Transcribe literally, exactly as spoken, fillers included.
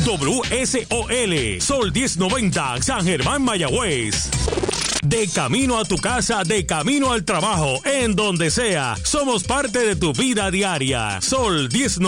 W S O L, Sol diez noventa, San Germán, Mayagüez. De camino a tu casa, de camino al trabajo, en donde sea, somos parte de tu vida diaria. Sol diez noventa.